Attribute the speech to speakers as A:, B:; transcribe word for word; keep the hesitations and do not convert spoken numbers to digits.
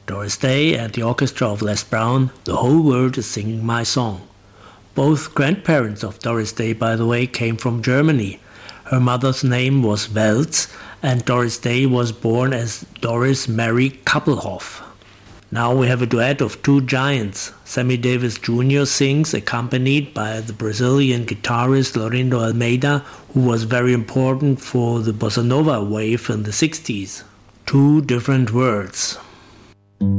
A: Doris Day and the orchestra of Les Brown, The Whole World is Singing My Song. Both grandparents of Doris Day, by the way, came from Germany. Her mother's name was Welz, and Doris Day was born as Doris Mary Kappelhoff. Now we have a duet of two giants. Sammy Davis Junior sings, accompanied by the Brazilian guitarist Laurindo Almeida, who was very important for the bossa nova wave in the sixties. Two different worlds.